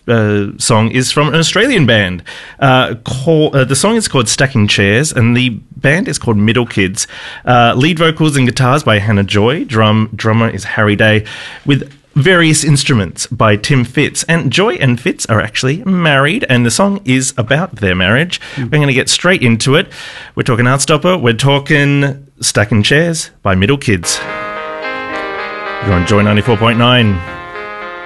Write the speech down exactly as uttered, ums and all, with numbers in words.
uh, song is from an Australian band. Uh, call, uh, the song is called Stacking Chairs, and the band is called Middle Kids. Uh, lead vocals and guitars by Hannah Joy. Drum drummer is Harry Day, with various instruments by Tim Fitz. And Joy and Fitz are actually married, and the song is about their marriage. Mm. We're going to get straight into it. We're talking Heartstopper. We're talking Stacking Chairs by Middle Kids. You're on Joy ninety-four point nine.